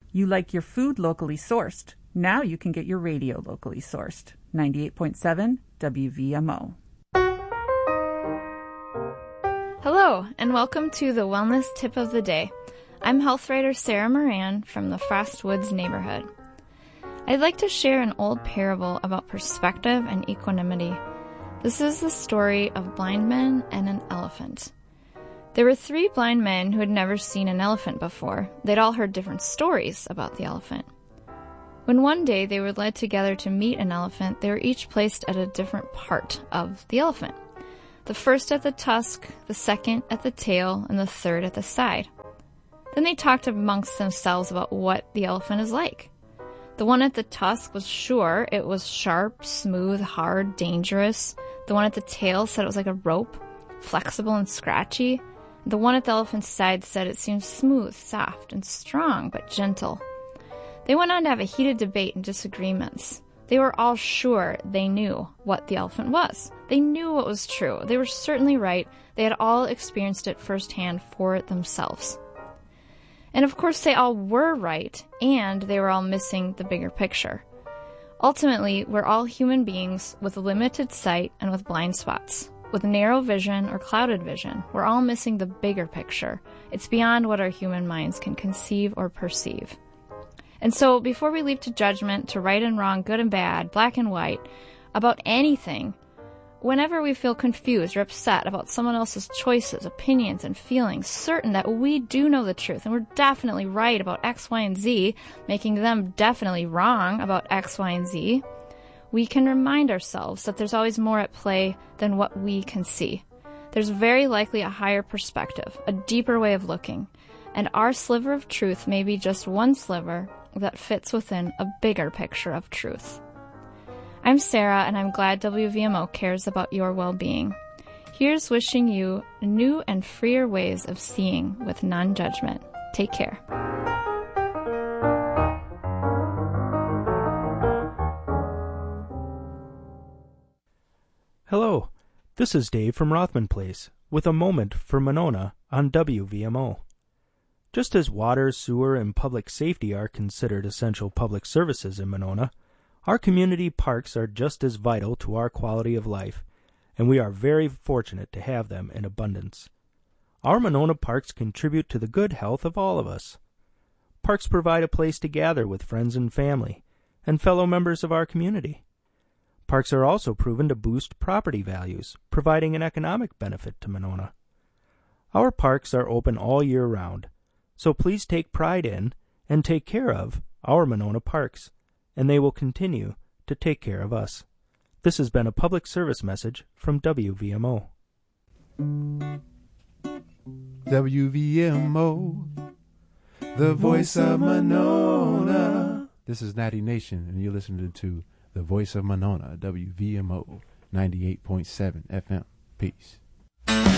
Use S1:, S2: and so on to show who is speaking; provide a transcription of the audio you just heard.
S1: You like your food locally sourced. Now you can get your radio locally sourced. 98.7 WVMO.
S2: Hello, and welcome to the Wellness Tip of the Day. I'm health writer Sarah Moran from the Frost Woods neighborhood. I'd like to share an old parable about perspective and equanimity. This is the story of blind men and an elephant. There were 3 blind men who had never seen an elephant before. They'd all heard different stories about the elephant. When one day they were led together to meet an elephant, they were each placed at a different part of the elephant. The first at the tusk, the second at the tail, and the third at the side. Then they talked amongst themselves about what the elephant is like. The one at the tusk was sure it was sharp, smooth, hard, dangerous. The one at the tail said it was like a rope, flexible and scratchy. The one at the elephant's side said it seemed smooth, soft, and strong, but gentle. They went on to have a heated debate and disagreements. They were all sure they knew what the elephant was. They knew what was true. They were certainly right. They had all experienced it firsthand for themselves. And of course they all were right, and they were all missing the bigger picture. Ultimately, we're all human beings with limited sight and with blind spots. With narrow vision or clouded vision, we're all missing the bigger picture. It's beyond what our human minds can conceive or perceive. And so, before we leap to judgment, to right and wrong, good and bad, black and white, about anything, whenever we feel confused or upset about someone else's choices, opinions, and feelings, certain that we do know the truth and we're definitely right about X, Y, and Z, making them definitely wrong about X, Y, and Z, we can remind ourselves that there's always more at play than what we can see. There's very likely a higher perspective, a deeper way of looking, and our sliver of truth may be just one sliver that fits within a bigger picture of truth. I'm Sarah, and I'm glad WVMO cares about your well-being. Here's wishing you new and freer ways of seeing with non-judgment. Take care.
S3: Hello, this is Dave from Rothman Place with a moment for Monona on WVMO. Just as water, sewer, and public safety are considered essential public services in Monona, our community parks are just as vital to our quality of life, and we are very fortunate to have them in abundance. Our Monona parks contribute to the good health of all of us. Parks provide a place to gather with friends and family and fellow members of our community. Parks are also proven to boost property values, providing an economic benefit to Monona. Our parks are open all year round, so please take pride in and take care of our Monona parks, and they will continue to take care of us. This has been a public service message from WVMO.
S4: WVMO, the voice of Monona. This is Natty Nation, and you're listening to the voice of Monona, WVMO 98.7 FM. Peace.